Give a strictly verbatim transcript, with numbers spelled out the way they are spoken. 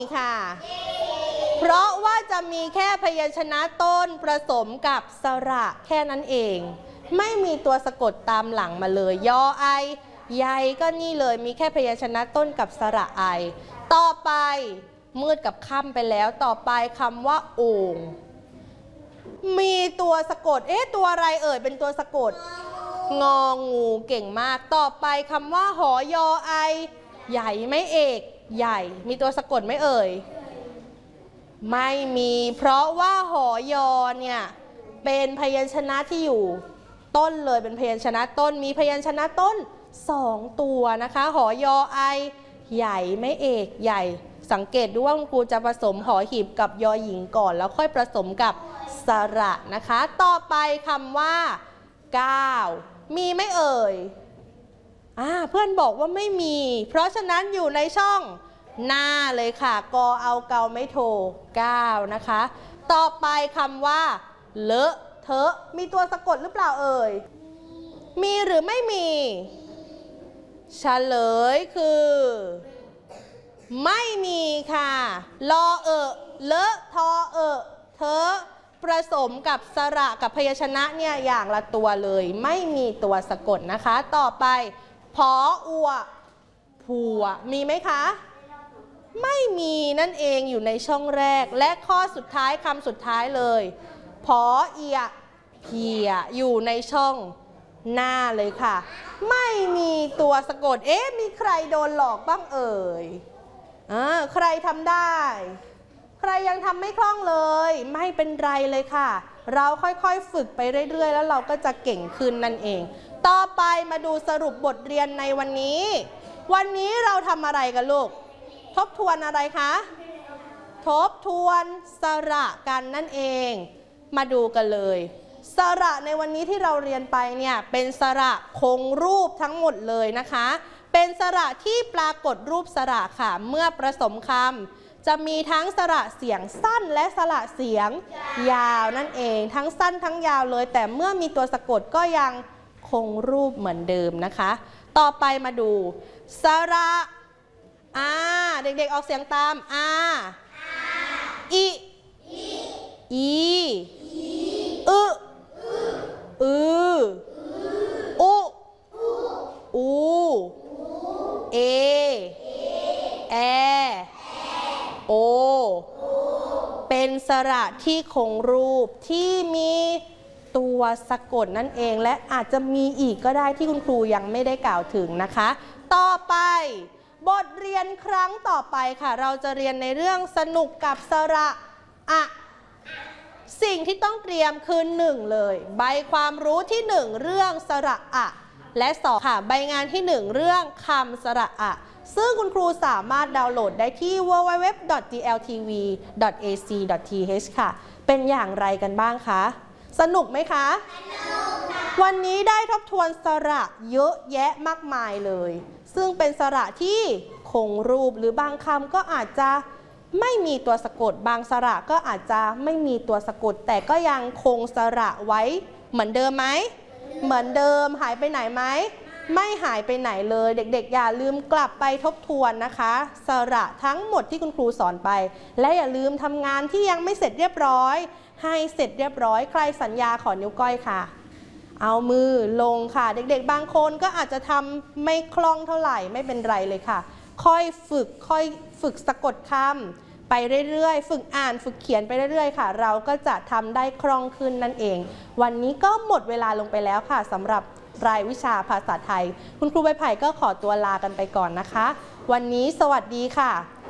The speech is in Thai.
ค่ะเพราะว่าจะมีแค่พยัญชนะต้นผสมกับสระแค่นั้นเองไม่มีตัวสะกดตามหลังมาเลยยอไอใยก็นี่เลยมีแค่พยัญชนะต้นกับสระไอต่อไปมืดกับค่ำไปแล้วต่อไปคำว่าโอ่งมีตัวสะกดเอ๊ะตัวอะไรเอ่ยเป็นตัวสะกดงองูเก่งมากต่อไปคำว่าหอยอไอใหญ่ไม่เอกใหญ่มีตัวสะกดไหมเอ่ยไม่มีเพราะว่าหอยอเนี่ยเป็นพยัญชนะที่อยู่ต้นเลยเป็นพยัญชนะต้นมีพยัญชนะต้นสองตัวนะคะหอยอไอใหญ่ไม่เอกใหญ่สังเกตดูว่าคุณครูจะผสมหอหีบกับยอหญิงก่อนแล้วค่อยผสมกับสระนะคะต่อไปคำว่าก้าวมีไหมเอ่ยอ่าเพื่อนบอกว่าไม่มีเพราะฉะนั้นอยู่ในช่องหน้าเลยค่ะกอเอาเกาไม่โทก้าวนะคะต่อไปคำว่าเลอะเทอะมีตัวสะกดหรือเปล่าเอ่ยมีหรือไม่มีเฉลยคือไม่มีค่ะลอเอะเลอะทอเอะเทอะผสมกับสระกับพยัญชนะเนี่ยอย่างละตัวเลยไม่มีตัวสะกดนะคะต่อไปพออัวผัวมีไหมคะไม่มีนั่นเองอยู่ในช่องแรกและข้อสุดท้ายคำสุดท้ายเลยพอเอียเพียอยู่ในช่องหน้าเลยค่ะไม่มีตัวสะกดเอ๊ะมีใครโดนหลอกบ้างเอ่ยอ่าใครทำได้ใครยังทำไม่คล่องเลยไม่เป็นไรเลยค่ะเราค่อยๆฝึกไปเรื่อยๆแล้วเราก็จะเก่งขึ้นนั่นเองต่อไปมาดูสรุปบทเรียนในวันนี้วันนี้เราทำอะไรกันลูกทบทวนอะไรคะทบทวนสระกันนั่นเองมาดูกันเลยสระในวันนี้ที่เราเรียนไปเนี่ยเป็นสระคงรูปทั้งหมดเลยนะคะเป็นสระที่ปรากฏรูปสระค่ะเมื่อผสมคำจะมีทั้งสระเสียงสั้นและสระเสียงยาวนั่นเองทั้งสั้นทั้งยาวเลยแต่เมื่อมีตัวสะกดก็ยังคงรูปเหมือนเดิมนะคะต่อไปมาดูสระอาเด็กๆออกเสียงตามอาอิอีอึอืออุอูเอแอโอเป็นสระที่คงรูปที่มีตัวสะกดนั่นเองและอาจจะมีอีกก็ได้ที่คุณครูยังไม่ได้กล่าวถึงนะคะต่อไปบทเรียนครั้งต่อไปค่ะเราจะเรียนในเรื่องสนุกกับสระอะสิ่งที่ต้องเตรียมคือหนึ่งเลยใบความรู้ที่หนึ่งเรื่องสระอะและสองค่ะใบงานที่หนึ่งเรื่องคำสระอะซึ่งคุณครูสามารถดาวน์โหลดได้ที่ ดับเบิลยู ดับเบิลยู ดับเบิลยู ดอท จี แอล ที วี ดอท เอ ซี ดอท ที เอช ค่ะเป็นอย่างไรกันบ้างคะสนุกไหมคะสนุกค่ะวันนี้ได้ทบทวนสระเยอะแยะมากมายเลยซึ่งเป็นสระที่คงรูปหรือบางคำก็อาจจะไม่มีตัวสะกดบางสระก็อาจจะไม่มีตัวสะกดแต่ก็ยังคงสระไว้เหมือนเดิมไหมเหมือนเดิมหายไปไหนไหมไม่หายไปไหนเลยเด็กๆอย่าลืมกลับไปทบทวนนะคะสระทั้งหมดที่คุณครูสอนไปและอย่าลืมทำงานที่ยังไม่เสร็จเรียบร้อยให้เสร็จเรียบร้อยใครสัญญาขอนิ้วก้อยค่ะเอามือลงค่ะเด็กๆบางคนก็อาจจะทำไม่คล่องเท่าไหร่ไม่เป็นไรเลยค่ะค่อยฝึกค่อยฝึกสะกดคำไปเรื่อยๆฝึกอ่านฝึกเขียนไปเรื่อยๆค่ะเราก็จะทำได้คล่องขึ้นนั่นเองวันนี้ก็หมดเวลาลงไปแล้วค่ะสำหรับรายวิชาภาษาไทยคุณครูใบไผ่ก็ขอตัวลากันไปก่อนนะคะวันนี้สวัสดีค่ะ